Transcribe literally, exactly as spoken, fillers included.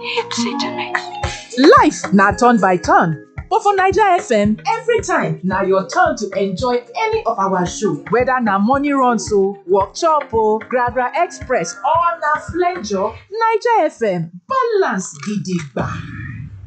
hit City Mix. Life na turn by turn, but for Naija F M, every time na your turn to enjoy any of our show. Whether na morning runs o, workshop o, Gragra Express or na flenjo, Naija F M balance gidigba.